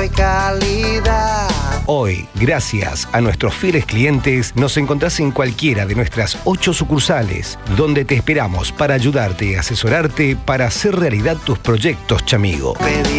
de calidad. Hoy, gracias a nuestros fieles clientes, nos encontrás en cualquiera de nuestras 8 sucursales, donde te esperamos para ayudarte y asesorarte para hacer realidad tus proyectos, chamigo.